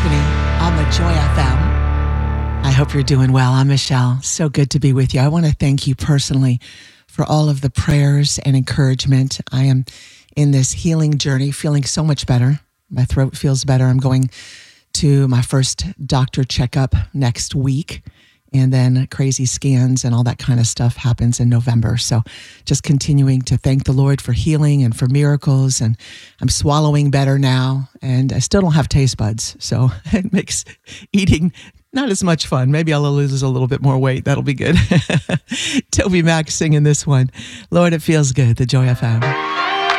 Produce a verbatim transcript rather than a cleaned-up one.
Tiffany on the Joy F M. I hope you're doing well. I'm Michelle. So good to be with you. I want to thank you personally for all of the prayers and encouragement. I am in this healing journey, feeling so much better. My throat feels better. I'm going to my first doctor checkup next week. And then crazy scans and all that kind of stuff happens in November. So just continuing to thank the Lord for healing and for miracles. And I'm swallowing better now. And I still don't have taste buds. So it makes eating not as much fun. Maybe I'll lose a little bit more weight. That'll be good. Toby Mac singing this one. Lord, it feels good. The Joy F M.